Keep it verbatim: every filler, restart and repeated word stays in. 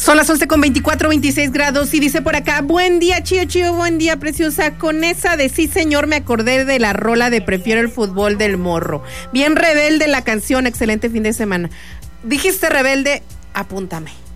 Son las once con veinticuatro, veintiséis grados y dice por acá, buen día, Chío, Chío, buen día, preciosa. Con esa de sí, señor, me acordé de la rola de Prefiero el fútbol del Morro. Bien rebelde la canción, excelente fin de semana. Dijiste rebelde, apúntame.